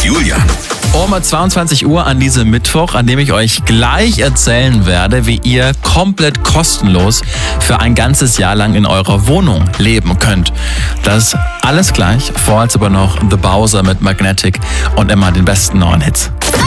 Julian. Um 22 Uhr an diesem Mittwoch, an dem ich euch gleich erzählen werde, wie ihr komplett kostenlos für ein ganzes Jahr lang in eurer Wohnung leben könnt. Das alles gleich, vorher aber noch The Bowser mit Magnetic und immer den besten neuen Hits.